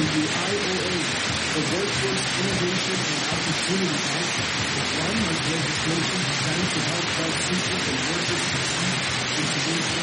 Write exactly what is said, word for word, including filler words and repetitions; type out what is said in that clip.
the I O A, the Workforce Innovation and Opportunity Act, is one of legislation designed to help job seekers and workers succeed in today's